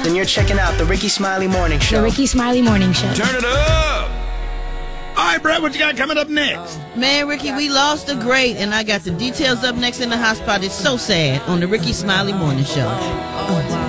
then you're checking out the Ricky Smiley Morning Show. The Ricky Smiley Morning Show. Turn it up! All right, Brett, what you got coming up next? Man, Ricky, we lost a great, and I got the details up next in the hot spot. It's so sad on the Ricky Smiley Morning Show.